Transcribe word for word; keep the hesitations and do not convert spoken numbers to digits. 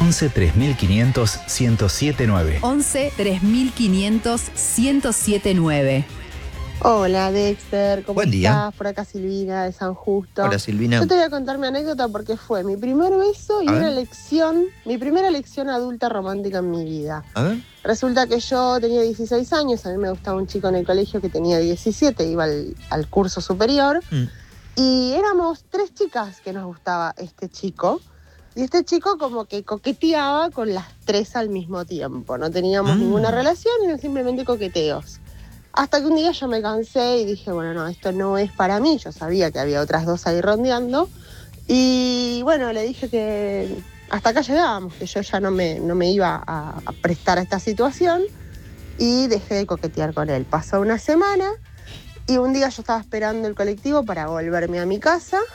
once tres mil quinientos ciento siete nueve. once tres mil quinientos ciento siete nueve. Hola Dexter, ¿cómo Buen estás? día. Por acá Silvina de San Justo. Hola Silvina. Yo te voy a contar mi anécdota porque fue mi primer beso y A una ver. lección, mi primera lección adulta romántica en mi vida. A ver. Resulta que yo tenía dieciséis años, a mí me gustaba un chico en el colegio que tenía diecisiete, iba al, al curso superior, Mm. y éramos tres chicas que nos gustaba este chico. Y este chico como que coqueteaba con las tres al mismo tiempo. No teníamos Mm. ninguna relación, eran simplemente coqueteos. Hasta que un día yo me cansé y dije, bueno, no, esto no es para mí. Yo sabía que había otras dos ahí rondeando. Y bueno, le dije que hasta acá llegábamos, que yo ya no me, no me iba a, a prestar a esta situación. Y dejé de coquetear con él. Pasó una semana y un día yo estaba esperando el colectivo para volverme a mi casa.